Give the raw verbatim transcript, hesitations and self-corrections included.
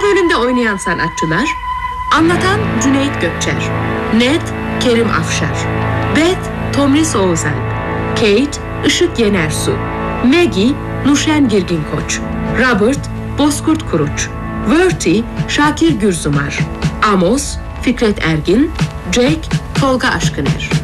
Başrolünde oynayan sanatçılar: anlatan Cüneyt Gökçer, Ned Kerim Afşar, Beth Tomris Oğuzalp, Kate Işık Yenersu, Maggie Nurşen Girgin Koç, Robert Bozkurt Kuruç, Verti Şakir Gürzumar, Amos Fikret Ergin, Jack Tolga Aşkıner.